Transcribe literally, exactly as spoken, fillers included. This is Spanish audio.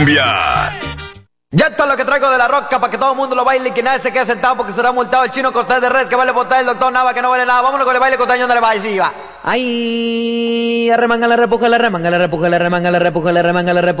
Ya está lo que traigo de la roca para que todo el mundo lo baile y que nadie se quede sentado porque será multado. El Chino Cortés de Res que vale botar, el doctor Nava que no vale nada. Vámonos con el baile costeño de la va. Ay, arremanga la repuja, la remanga la repuja, la remanga la repuja, la remanga la repuja.